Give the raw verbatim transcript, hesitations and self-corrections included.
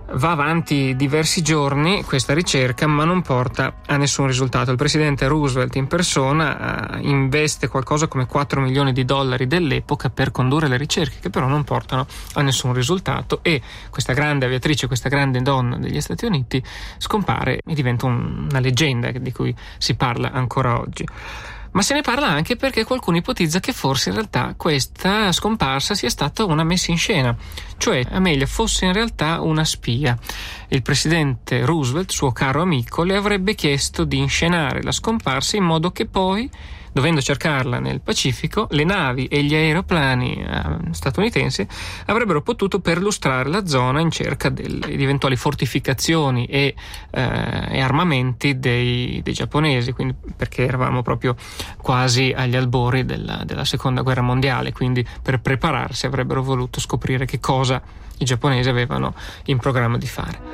Va avanti diversi giorni questa ricerca, ma non porta a nessun risultato. Il presidente Roosevelt in persona uh, investe qualcosa come quattro milioni di dollari dell'epoca per condurre le ricerche, che però non portano a nessun risultato, e questa grande aviatrice, questa grande donna degli Stati Uniti scompare e diventa un, una leggenda di cui si parla ancora oggi. Ma se ne parla anche perché qualcuno ipotizza che forse in realtà questa scomparsa sia stata una messa in scena, cioè Amelia fosse in realtà una spia. Il presidente Roosevelt, suo caro amico, le avrebbe chiesto di inscenare la scomparsa in modo che poi, dovendo cercarla nel Pacifico, le navi e gli aeroplani eh, statunitensi avrebbero potuto perlustrare la zona in cerca delle eventuali fortificazioni e, eh, e armamenti dei, dei giapponesi, quindi perché eravamo proprio quasi agli albori della, della seconda guerra mondiale, quindi per prepararsi avrebbero voluto scoprire che cosa i giapponesi avevano in programma di fare.